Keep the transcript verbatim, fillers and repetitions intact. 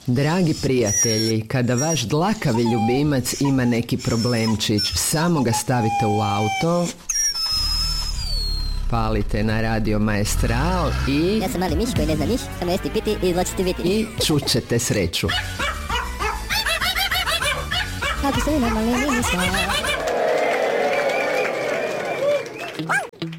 Dragi prijatelji, kada vaš dlakavi ljubimac ima neki problemčić, samo ga stavite u auto, palite na Radio Maestral i... Ja sam mali miš koji ne zna niš, samo jesti piti i izvlačiti viti. I čućete sreću. Kako se normalni nismo.